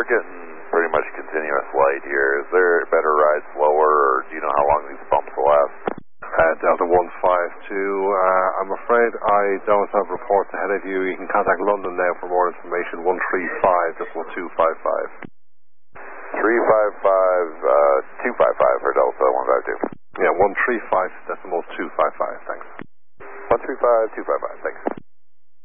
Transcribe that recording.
we're getting pretty much continuous light here. Is there a better ride slower, or do you know how long these bumps will last? Delta 152, I'm afraid I don't have reports ahead of you. You can contact London now for more information, 135.255. 255 for Delta 152. Yeah, 135.255, thanks.